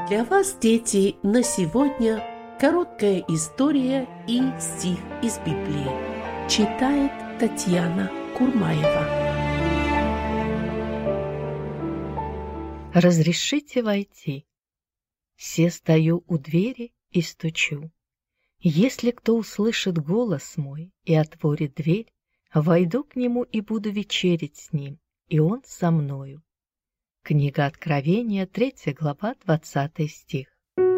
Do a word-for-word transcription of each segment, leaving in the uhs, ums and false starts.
Для вас, дети, на сегодня короткая история и стих из Библии. Читает Татьяна Курмаева. Разрешите войти. Се стою у двери и стучу. Если кто услышит голос мой и отворит дверь, войду к нему и буду вечерить с ним, и он со мною. Книга Откровения, третья глава, двадцатый стих.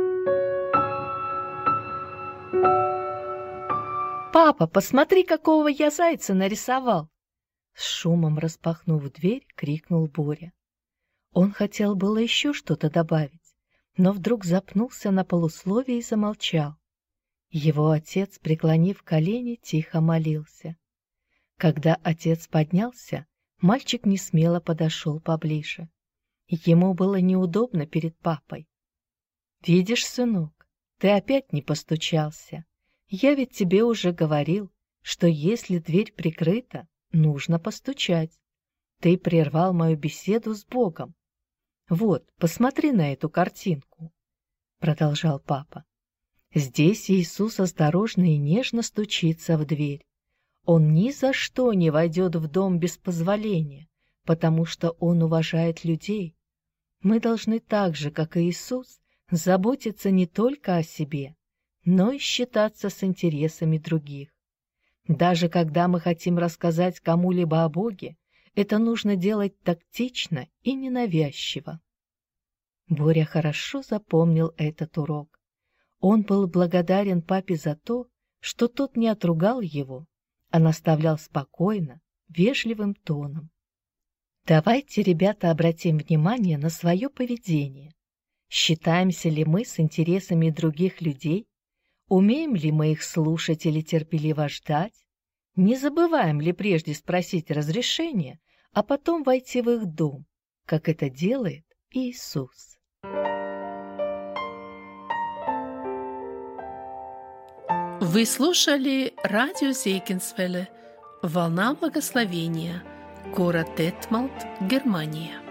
«Папа, посмотри, какого я зайца нарисовал!» С шумом распахнув дверь, крикнул Боря. Он хотел было еще что-то добавить, но вдруг запнулся на полусловие и замолчал. Его отец, преклонив колени, тихо молился. Когда отец поднялся, мальчик несмело подошел поближе. Ему было неудобно перед папой. «Видишь, сынок, ты опять не постучался. Я ведь тебе уже говорил, что если дверь прикрыта, нужно постучать. Ты прервал мою беседу с Богом. Вот, посмотри на эту картинку», — продолжал папа. «Здесь Иисус осторожно и нежно стучится в дверь. Он ни за что не войдет в дом без позволения, потому что он уважает людей. Мы должны так же, как и Иисус, заботиться не только о себе, но и считаться с интересами других. Даже когда мы хотим рассказать кому-либо о Боге, это нужно делать тактично и ненавязчиво». Боря хорошо запомнил этот урок. Он был благодарен папе за то, что тот не отругал его, а наставлял спокойно, вежливым тоном. Давайте, ребята, обратим внимание на свое поведение. Считаемся ли мы с интересами других людей? Умеем ли мы их слушать или терпеливо ждать? Не забываем ли прежде спросить разрешения, а потом войти в их дом, как это делает Иисус? Вы слушали радио Зегенсвелле «Волна благословения», город Детмалт, Германия.